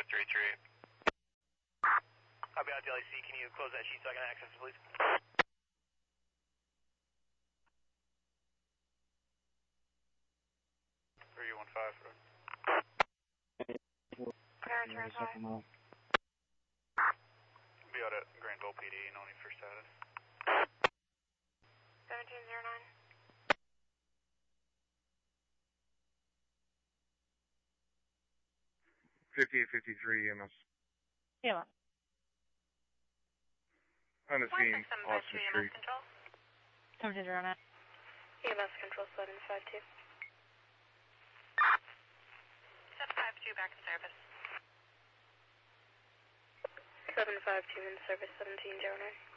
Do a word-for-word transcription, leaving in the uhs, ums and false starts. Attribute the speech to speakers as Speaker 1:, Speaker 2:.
Speaker 1: three three.
Speaker 2: Copy out, D L C. Can you close that sheet so I can access it, please?
Speaker 1: three one five.
Speaker 2: Parents are five.
Speaker 1: Be out at Granville P D, no need for status.
Speaker 2: seventeen zero nine.
Speaker 3: fifty-eight fifty-three E M S.
Speaker 4: Yeah.
Speaker 3: On the scene, Austin Street.
Speaker 4: seventeen zero nine.
Speaker 2: E M S control seven five two. seven five two back in service. seven five two in service, seventeen zero nine.